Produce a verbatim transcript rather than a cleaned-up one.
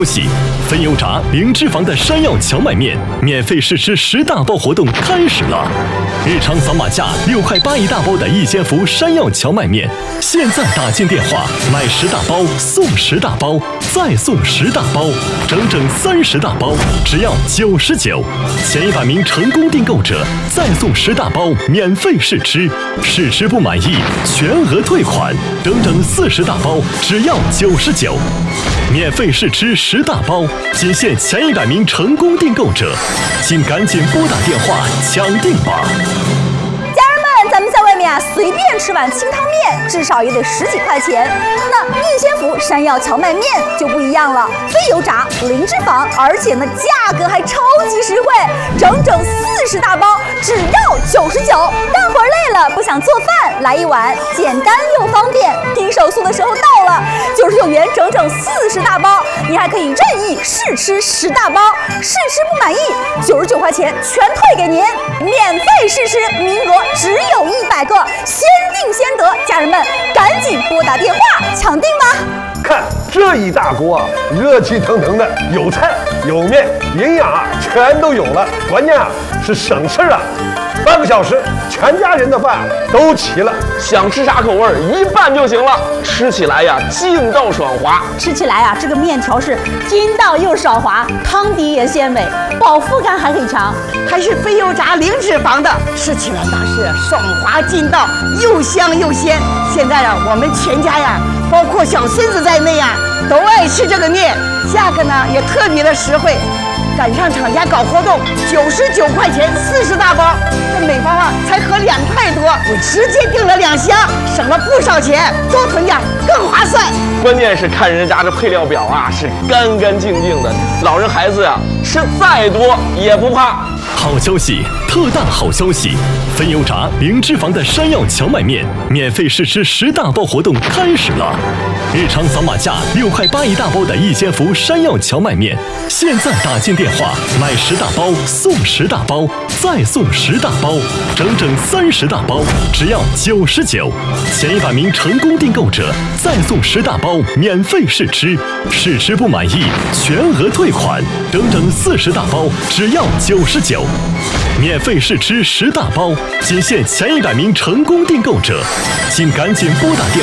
喜分油炸零脂肪的山药荞麦面免费试吃十大包活动开始了！日常扫码价六块八一大包的一千伏山药荞麦面，现在打进电话买十大包送十大包，再送十大包，整整三十大包，只要九十九。前一百名成功订购者再送十大包免费试吃，试吃不满意全额退款，整整四十大包，只要九十九。免费试吃十大包，仅限前一百名成功订购者，请赶紧拨打电话抢订吧！ 家人们，咱们在外面啊，随便吃碗清汤面，至少也得十几块钱。那逸仙福山药荞麦面就不一样了，非油炸，零脂肪，而且呢价格还超级实惠，整整四十大包，只要九十九。干活累了不想做饭，来一碗，简单又方便。拼手速的时候到了，九十九元整整四十大包，你还可以任意试吃十大包，试吃不满意，九十九块钱全退给您，免费试吃，名额只有一百个，先定先得。家人们，赶紧拨打电话抢订吧！ 看这一大锅啊，热气腾腾的，有菜有面，营养啊全都有了，关键啊是省事啊。半个小时，全家人的饭都齐了。 想吃啥口味儿，一拌就行了。吃起来呀，劲道爽滑。 吃起来啊，这个面条是筋道又爽滑，汤底也鲜美，饱腹感还很强， 还是非油炸零脂肪的，吃起来那是爽滑劲道，又香又鲜。现在啊，我们全家呀，包括小孙子在内呀，都爱吃这个面，价格呢也特别的实惠。赶上厂家搞活动，九十九块钱四十大包，这每包啊才合两块多，我直接订了两箱，省了不少钱，多囤点更划算。 关键是看人家这配料表啊，是干干净净的，老人孩子呀、啊、吃再多也不怕。 好消息，特大好消息！分油炸零脂肪的山药荞麦面免费试吃十大包活动开始了！日常扫码价六块八一大包的一千伏山药荞麦面，现在打进电话买十大包送十大包，再送十大包，整整三十大包，只要九十九。前一百名成功订购者再送十大包免费试吃，试吃不满意全额退款，整整四十大包，只要九十九。免费试吃十大包，仅限前一百名成功订购者，请赶紧拨打电话。